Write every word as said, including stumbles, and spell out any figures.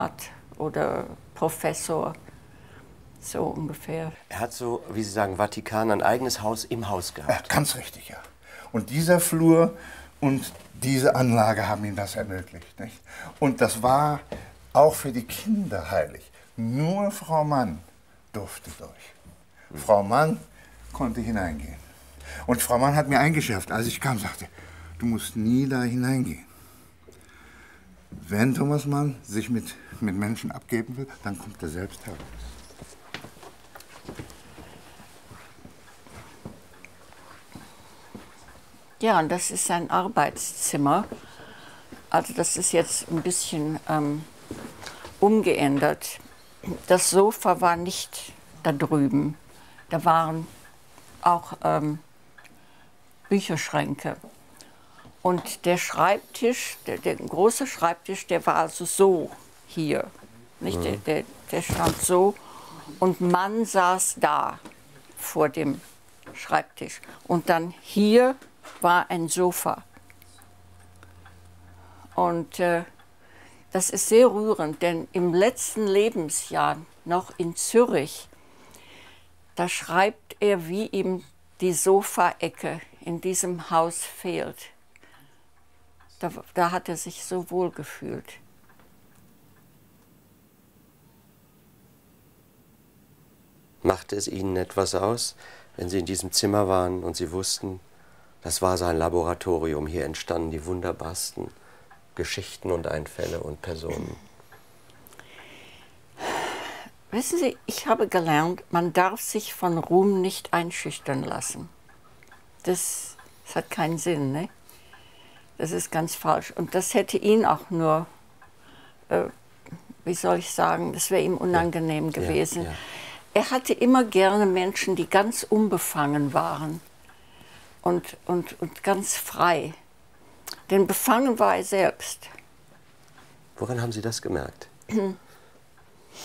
oder Professor, so ungefähr. Er hat so, wie Sie sagen, Vatikan, ein eigenes Haus im Haus gehabt. Ja, ganz richtig, ja. Und dieser Flur und diese Anlage haben ihm das ermöglicht, nicht? Und das war auch für die Kinder heilig. Nur Frau Mann durfte durch. Hm. Frau Mann konnte hineingehen. Und Frau Mann hat mir eingeschärft, als ich kam, sagte, du musst nie da hineingehen. Wenn Thomas Mann sich mit, mit Menschen abgeben will, dann kommt er selbst heraus. Ja, und das ist sein Arbeitszimmer. Also das ist jetzt ein bisschen ähm, umgeändert. Das Sofa war nicht da drüben. Da waren auch ähm, Bücherschränke. Und der Schreibtisch, der, der große Schreibtisch, der war also so hier. Nicht? Mhm. Der, der, der stand so und Mann saß da vor dem Schreibtisch. Und dann hier war ein Sofa. Und äh, das ist sehr rührend, denn im letzten Lebensjahr noch in Zürich, da schreibt er, wie ihm die Sofaecke in diesem Haus fehlt. Da, da hat er sich so wohl gefühlt. Machte es Ihnen etwas aus, wenn Sie in diesem Zimmer waren und Sie wussten, das war sein Laboratorium, hier entstanden die wunderbarsten Geschichten und Einfälle und Personen? Wissen Sie, ich habe gelernt, man darf sich von Ruhm nicht einschüchtern lassen. Das, das hat keinen Sinn, ne? Das ist ganz falsch. Und das hätte ihn auch nur, äh, wie soll ich sagen, das wäre ihm unangenehm ja. gewesen. Ja, ja. Er hatte immer gerne Menschen, die ganz unbefangen waren und, und, und ganz frei. Denn befangen war er selbst. Woran haben Sie das gemerkt?